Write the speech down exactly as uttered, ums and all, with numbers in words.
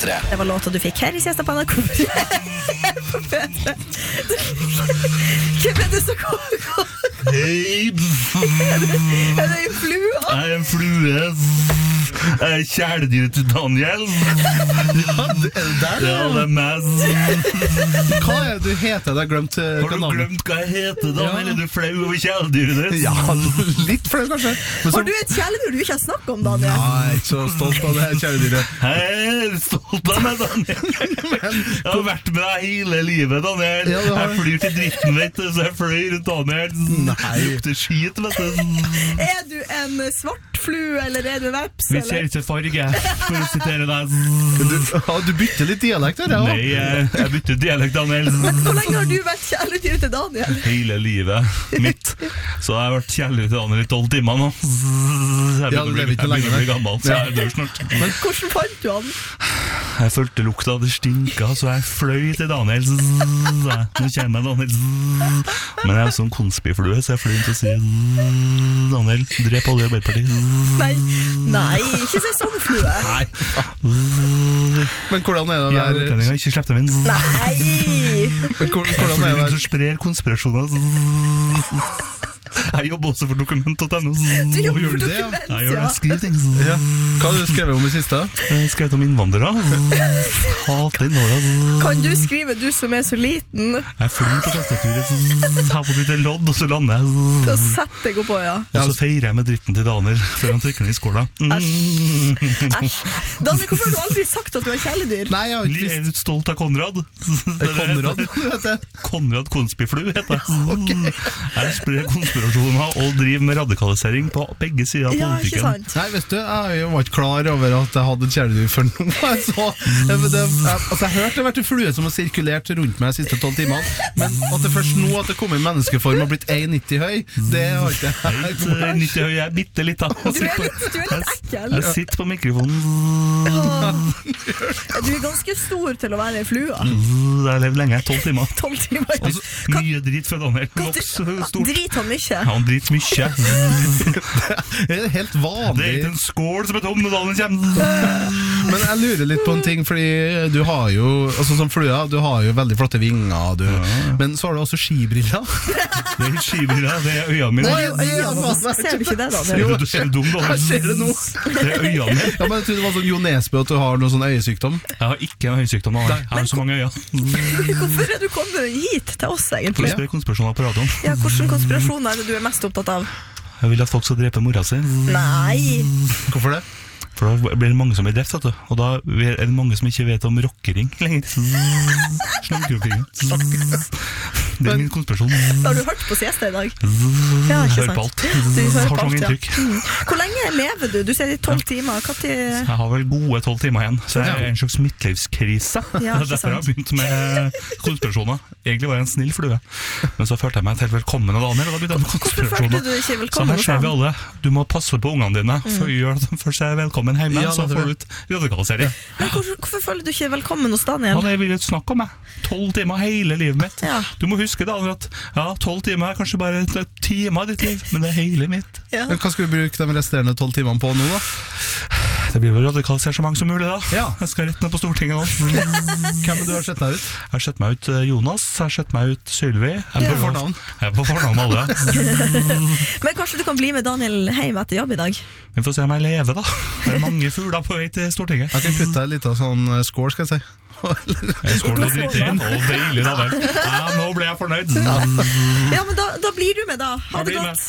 tre. Det var låta du fikk her i Siesta på N R K. Hvem er det som kommer? Hei! Er det en flue? Jeg er en flue. Jeg er kjæledyret til Daniel. Ja, er det der? Ja, det er meg. Hva er det du heter? Jeg har glemt uh, Har du glemt hva jeg heter, Daniel? Ja. Er du flau over kjæledyret ditt? Ja, litt flau kanskje. Men så... Har du et kjæledyr du ikke har snakket om, Daniel? Ja, jeg er ikke så stolt av det her kjæledyret. Jeg er stolt av meg, Daniel. Jeg har vært med deg hele livet, Daniel. Ja, det har Jeg flyr til dritten, vet du, så jeg fløy rundt Daniel. Nei. Lukter skit, vet du. Er du en svart flue, eller er du en veps? Vi eller? ser ikke farge, for å sitere deg. Du, ja, du bytter litt dialekt her, ja. Nei, jeg, jeg bytter dialekt, Daniel. Hvor lenge har du vært kjæledyr til Daniel? Hele livet mitt. Så jeg har vært kjæledyr til Daniel i tolv timer nå. Så jeg Ja, du begynner å lever bli, ikke jeg begynner å bli lenge, gammel, så jeg dør snart. Men hvordan fant du han? Jeg følte lukta, det stinka, så jeg fløy til Daniel. Nå kjenner jeg Daniel. Men jeg er sånn konspiflue, så jeg fløy til å si Daniel, drep alle i Arbeiderpartiet. Nei, nei, ikke si sånn flue. Nei. Men hvordan er det å Jeg er være... utlending, ikke slipp dem inn. Nei! Men hvor- Jeg Hvordan er det å flyr være... som sprer konspirasjoner. Jeg jobber også for dokument punkt no. Du jobber gjør for du det, ja? dokument, Jeg gjør det, ja. jeg skriver ting. Ja. Hva har du skrevet om i siste? Jeg har skrevet om innvandrere. Hater innvandrere. Kan du skrive, du som er så liten, Jeg flyr på tastaturet, har fått litt lodd, og så lander jeg. til å sette deg oppå, ja. Og så feirer jeg med dritten til Daniel før han trykker den i skåla. Æsj. Daniel, hvorfor har du aldri sagt at du er kjæledyr? Nei, jeg har ikke Jeg visst... er stolt av Konrad. Konrad, vet jeg. Konrad Konspiflu heter jeg. Jeg sprer konspirasjoner og driver med radikalisering på begge sider av Ja, ikke politikken. sant? Nei, vet du, jeg var ikke klar over at jeg hadde et kjæledyr før nå. Jeg, så, jeg, det, jeg, altså, jeg hørte det har vært en flue som har sirkulert rundt meg de siste tolv timene, men at det først nå at det kom i menneskeform og blitt en nitti høy, det har ikke jeg. Jeg nitti høy, jeg er bitte litt da. Du er litt, du er litt ekkel. Jeg sitter på mikrofonen. Du er ganske stor til å være en flue. Jeg har levd lenge, tolv timer. tolv timer. Altså, mye drit fra Daniel. Voks stort. Drit han mye. Ja, han driter mye. Det er helt Det er vanlig. ikke en skål som er tom når Daniel kommer. Men jeg lurer litt på en ting, fordi du har jo, altså som flua, du har jo veldig flotte vinger, du. Men så har du også skibriller. Det er skibriller, det er øynene mine. Det er jo øynene. Ser du ikke det, Ser Daniel? du, du ser dum, Daniel? Jeg ser det nå. Det er øynene mine. Ja, men jeg trodde det var sånn Jo Nesbø at du har noen sånn øyesykdom. Jeg har ikke en høysykdom, jeg har så mange øyne. Hvorfor er du kommet hit til oss, For å egentlig? spørre konspirasjoner på radioen. Ja, hvilken konspirasjon er det du er mest opptatt av? Jeg vil at folk skal drepe mora si. Nei! Hvorfor det? For da blir det mange som blir drept, vet du. Og da er det mange som ikke vet om rockering lenger. Slagrockering. Det er min konspirasjon. Har du hørt på siesta i dag? Ja, ikke Hør på sant? alt. Du hører Har på så mange alt, ja. inntrykk. Mm. Hvor lenge lever du? Du sier i tolv timer. Hva til... Jeg har vel gode tolv timer igjen, så jeg er i en slags midtlivskrise. Ja, Det er ikke derfor jeg har sant. begynt med konspirasjoner. Egentlig var jeg en snill flue, men så følte jeg meg helt velkommen av Daniel, og da begynte jeg med Hvorfor følte konspirasjoner. du ikke Så velkommen her hos ser vi ham? alle. Du må passe på ungene dine, for gjør at de først er velkommen hjemme, Ja, så det tror får du jeg. ut radikalisering. Men hvorfor, hvorfor føler du ikke velkommen hos Daniel? Han vil ikke snakke om meg. Tolv timer hele livet mitt. Ja. Du må huske Daniel, at ja, tolv timer er kanskje bare et time av ditt liv, men det er hele mitt. Ja. Men hva skal du bruke de resterende tolv timene på nå, da? Det blir vel radikalisert så mange som mulig da. Ja. Jeg skal rett ned på Stortinget nå. Hvem er du har sett deg ut? Jeg har sett meg ut eh, Jonas, jeg har sett meg ut Sylvi. Jeg er På på fornavn. Jeg er på fornavn alle. Men kanskje du kan bli med Daniel hjem etter jobb i dag? Vi får se om jeg lever da. Det er mange fugler på vei til Stortinget. Jeg kan putte deg litt av sånn eh, skål, skal jeg si. Jeg skål og dritt inn, og deilig da vel. Ja, nå ble jeg fornøyd. Ja, men da, da blir du med da. Ha Jeg det blir godt.